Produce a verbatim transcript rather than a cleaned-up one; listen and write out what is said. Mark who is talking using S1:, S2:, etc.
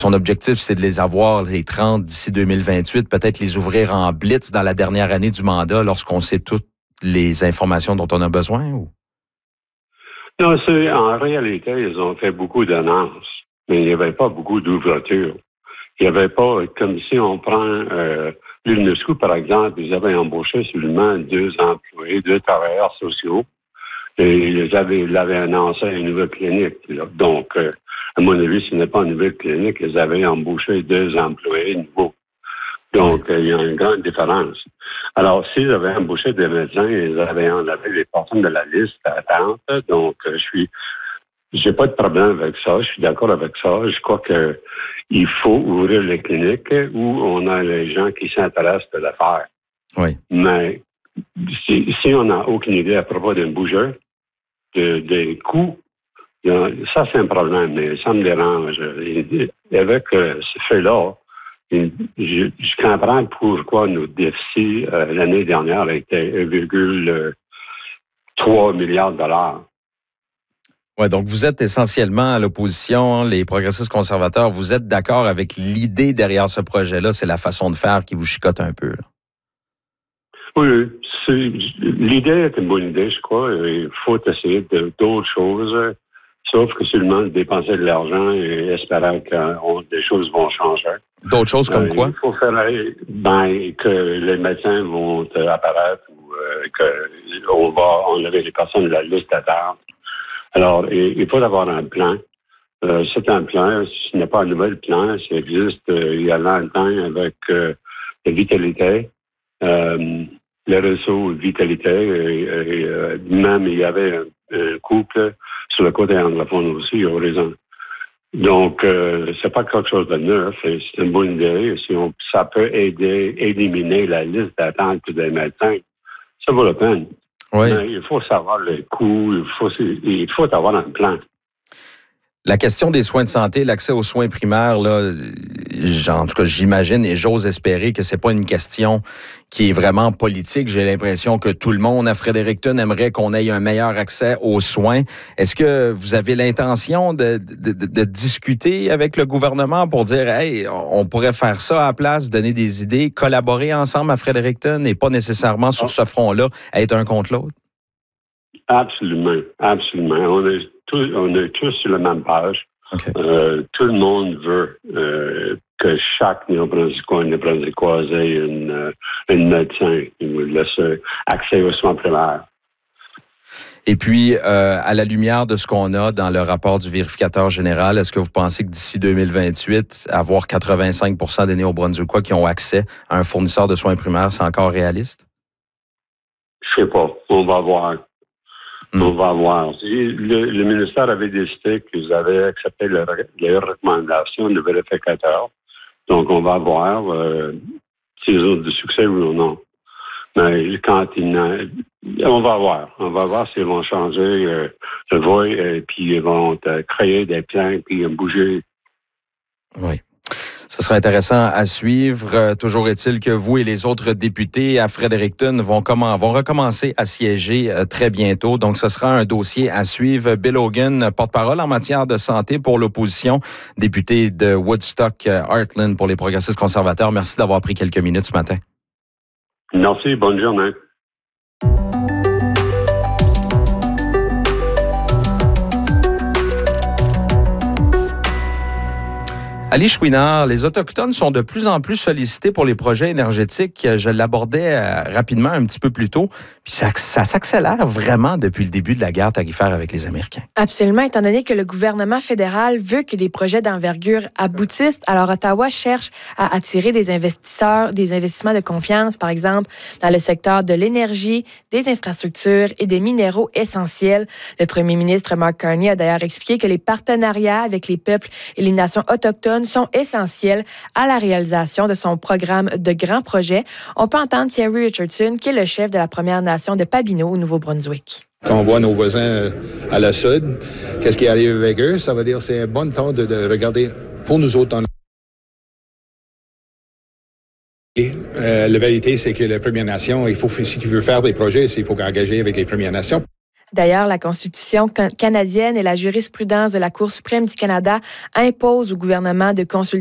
S1: Son objectif, c'est de les avoir, les trente, d'ici deux mille vingt-huit, peut-être les ouvrir en blitz dans la dernière année du mandat lorsqu'on sait toutes les informations dont on a besoin? Ou?
S2: Non, c'est, en réalité, ils ont fait beaucoup d'annonces, mais il n'y avait pas beaucoup d'ouverture. Il n'y avait pas, comme si on prend euh, l'UNESCO, par exemple, ils avaient embauché seulement deux employés, deux travailleurs sociaux, et ils avaient, ils avaient annoncé une nouvelle clinique. Là. Donc, euh, à mon avis, ce n'est pas une nouvelle clinique, ils avaient embauché deux employés nouveaux. Donc, euh, il y a une grande différence. Alors, s'ils avaient embauché des médecins, ils avaient enlevé les personnes de la liste d'attente. Donc, euh, je suis, j'ai pas de problème avec ça. Je suis d'accord avec ça. Je crois que il faut ouvrir les cliniques où on a les gens qui s'intéressent de le faire.
S1: Oui. Mais
S2: si, si on n'a aucune idée à propos d'un bougeur, de, des coûts, ça, c'est un problème, mais ça me dérange. Et avec euh, ce fait-là, je, je comprends pourquoi nos déficits euh, l'année dernière étaient un virgule trois milliards de dollars.
S1: Oui, donc vous êtes essentiellement à l'opposition, les progressistes conservateurs, vous êtes d'accord avec l'idée derrière ce projet-là, c'est la façon de faire qui vous chicote un peu. Là.
S2: Oui, c'est, l'idée est une bonne idée, je crois. Il faut essayer de, d'autres choses, sauf que seulement dépenser de l'argent et espérer que on, des choses vont changer.
S1: D'autres choses comme euh, quoi?
S2: Il faut faire ben, que les médecins vont apparaître ou euh, qu'on va enlever les personnes de la liste d'attente. Alors, il, il faut avoir un plan. Euh, c'est un plan, ce n'est pas un nouvel plan, ça existe euh, il y a longtemps avec euh, la vitalité. Euh, le réseau Vitalité, et, et, et, même il y avait un, un couple sur le côté anglophone aussi, au raison. Donc, euh, c'est pas quelque chose de neuf, et c'est une bonne idée. Si on, ça peut aider, éliminer la liste d'attente des médecins, ça vaut la peine.
S1: Oui.
S2: Mais il faut savoir les coûts, il faut, il faut avoir un plan.
S1: La question des soins de santé, l'accès aux soins primaires, là, en tout cas, j'imagine et j'ose espérer que c'est pas une question qui est vraiment politique. J'ai l'impression que tout le monde à Fredericton aimerait qu'on ait un meilleur accès aux soins. Est-ce que vous avez l'intention de, de, de, de discuter avec le gouvernement pour dire, hey, on pourrait faire ça à la place, donner des idées, collaborer ensemble à Fredericton et pas nécessairement sur ce front-là être un contre l'autre?
S2: Absolument, absolument. On est tous, on est tous sur la même page. Okay. Euh, tout le monde veut euh, que chaque néo-brunswickois et néo-brunswickoise ait une, une médecin qui nous laisse accès aux soins primaires.
S1: Et puis, euh, à la lumière de ce qu'on a dans le rapport du vérificateur général, est-ce que vous pensez que d'ici deux mille vingt-huit, avoir quatre-vingt-cinq pour cent des néo-brunswickois qui ont accès à un fournisseur de soins primaires, c'est encore réaliste?
S2: Je sais pas. On va voir. Mm. On va voir. Le, le ministère avait décidé qu'ils avaient accepté le, les recommandations du vérificateur. Donc, on va voir euh, s'ils ont du succès ou non. Mais quand ils... On va voir. On va voir s'ils vont changer euh, le voie et puis ils vont euh, créer des plans puis bouger.
S1: Oui. Ce sera intéressant à suivre. Euh, toujours est-il que vous et les autres députés à Fredericton vont, comment, vont recommencer à siéger euh, très bientôt. Donc, ce sera un dossier à suivre. Bill Hogan, porte-parole en matière de santé pour l'opposition, député de Woodstock-Heartland pour les progressistes conservateurs. Merci d'avoir pris quelques minutes ce matin.
S2: Merci. Bonne journée.
S1: Ali Chouinard, les Autochtones sont de plus en plus sollicités pour les projets énergétiques. Je l'abordais rapidement un petit peu plus tôt. Puis ça, ça s'accélère vraiment depuis le début de la guerre tarifaire avec les Américains.
S3: Absolument, étant donné que le gouvernement fédéral veut que des projets d'envergure aboutissent. Alors, Ottawa cherche à attirer des investisseurs, des investissements de confiance, par exemple, dans le secteur de l'énergie, des infrastructures et des minéraux essentiels. Le premier ministre Mark Carney a d'ailleurs expliqué que les partenariats avec les peuples et les nations autochtones sont essentiels à la réalisation de son programme de grands projets. On peut entendre Thierry Richardson, qui est le chef de la Première Nation de Pabineau au Nouveau-Brunswick.
S4: Quand on voit nos voisins à la sud, qu'est-ce qui arrive avec eux? Ça veut dire que c'est un bon temps de, de regarder pour nous autres dans Euh, la vérité, c'est que les Premières Nations, il faut, si tu veux faire des projets, il faut engager avec les Premières Nations.
S3: D'ailleurs, la Constitution canadienne et la jurisprudence de la Cour suprême du Canada imposent au gouvernement de consulter